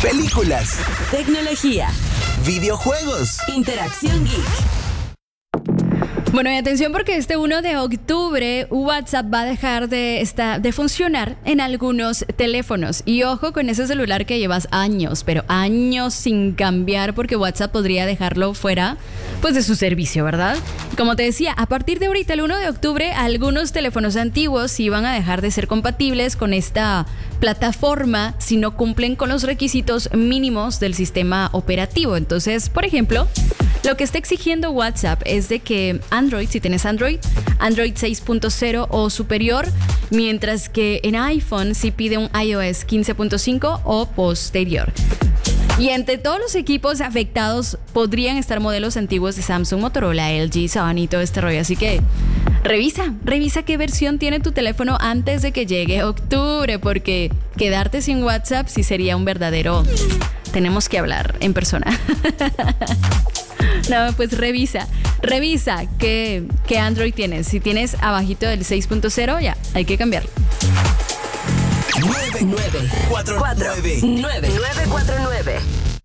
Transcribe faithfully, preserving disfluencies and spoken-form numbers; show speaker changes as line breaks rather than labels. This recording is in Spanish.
películas,
tecnología,
videojuegos,
interacción geek.
Bueno, y atención porque este primero de octubre WhatsApp va a dejar de, esta, de funcionar en algunos teléfonos. Y ojo con ese celular que llevas años, pero años sin cambiar porque WhatsApp podría dejarlo fuera pues de su servicio, ¿verdad? Como te decía, a partir de ahorita, el primero de octubre, algunos teléfonos antiguos sí van a dejar de ser compatibles con esta plataforma si no cumplen con los requisitos mínimos del sistema operativo. Entonces, por ejemplo, lo que está exigiendo WhatsApp es de que Android, si tienes Android, Android seis punto cero o superior, mientras que en iPhone sí pide un iOS quince punto cinco o posterior. Y entre todos los equipos afectados podrían estar modelos antiguos de Samsung, Motorola, L G, Sony y todo este rollo. Así que revisa, revisa qué versión tiene tu teléfono antes de que llegue octubre, porque quedarte sin WhatsApp sí sería un verdadero... Tenemos que hablar en persona. No, pues revisa, revisa qué, qué Android tienes. Si tienes abajito del seis punto cero, ya, hay que cambiarlo.
nueve nueve cuatro nueve
nueve nueve cuatro nueve